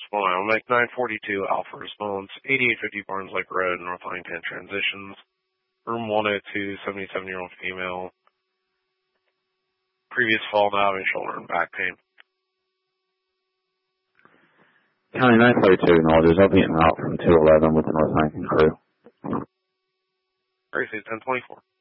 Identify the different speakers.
Speaker 1: Well, Mike 942 Alpha response, 8850 Barnes Lake Road, North Huntington Transitions, room 102, 77-year-old female, previous fall to having shoulder and back pain.
Speaker 2: County 942 acknowledges I'll be out from 211 with the North Huntington crew.
Speaker 1: Gracie 1024.